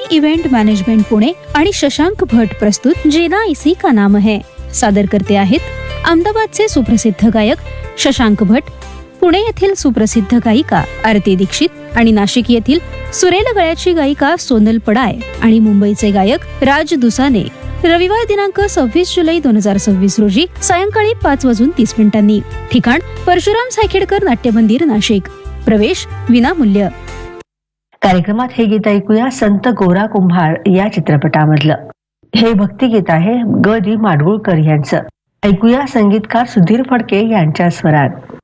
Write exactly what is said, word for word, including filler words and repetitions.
Event management Pune आणि शशांक भट प्रस्तुत जेना इसी का नाम है. सादर करते आहेत अहमदाबादचे सुप्रसिद्ध गायक शशांक भट, पुणे येथील सुप्रसिद्ध गायिका आरती दीक्षित आणि नाशिक येथील सुरेल गळ्याची गायिका सोनल पडाय आणि मुंबईचे गायक राज दुसाने. रविवार दिनांक सव्वीस जुलै दोन हजार सव्वीस रोजी सायंकाळी पाच वाजून तीस मिनिटांनी. ठिकाण परशुराम सायखेडकर नाट्य मंदिर नाशिक. प्रवेश विनामूल्य. कार्यक्रमात हे गीत ऐकूया संत गोरा कुंभार या चित्रपटामधलं. हे भक्तिगीत आहे ग दी माडगुळकर यांचं. ऐकूया संगीतकार सुधीर फडके यांच्या स्वरात.